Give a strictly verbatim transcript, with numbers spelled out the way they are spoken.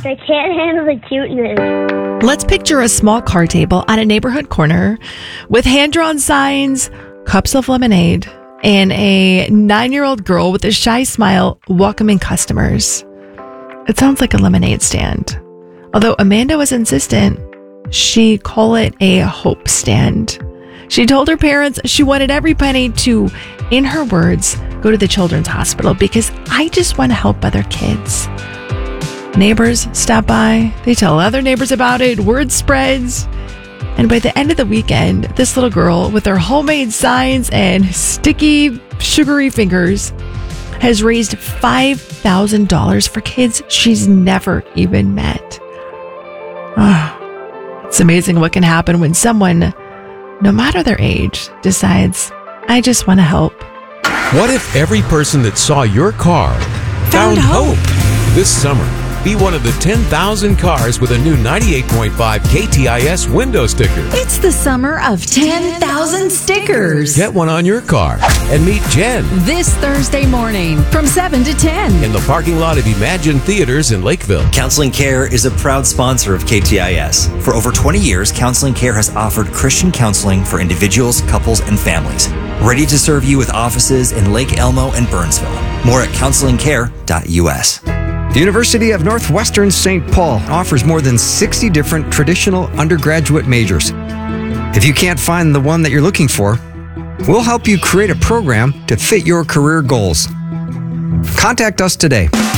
They can't handle the cuteness. Let's picture a small card table on a neighborhood corner with hand-drawn signs, cups of lemonade, and a nine-year-old girl with a shy smile welcoming customers. It sounds like a lemonade stand. Although Amanda was insistent, she call it a hope stand. She told her parents she wanted every penny to, in her words, go to the children's hospital because I just want to help other kids. Neighbors stop by. They tell other neighbors about it. Word spreads. And by the end of the weekend, this little girl with her homemade signs and sticky, sugary fingers has raised five thousand dollars for kids she's never even met. Oh, it's amazing what can happen when someone, no matter their age, decides, I just want to help. What if every person that saw your car found, Found hope? hope? This summer, be one of the ten thousand cars with a new ninety-eight point five K T I S window sticker. It's the summer of ten thousand stickers. Get one on your car and meet Jen This Thursday morning from seven to ten. in the parking lot of Imagine Theaters in Lakeville. Counseling Care is a proud sponsor of K T I S. For over twenty years, Counseling Care has offered Christian counseling for individuals, couples, and families. Ready to serve you with offices in Lake Elmo and Burnsville. More at counseling care dot U S. The University of Northwestern Saint Paul offers more than sixty different traditional undergraduate majors. If you can't find the one that you're looking for, we'll help you create a program to fit your career goals. Contact us today.